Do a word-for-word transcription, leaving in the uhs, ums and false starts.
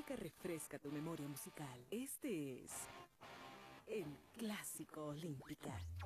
que refresca tu memoria musical. Este es el Clásico Olímpica.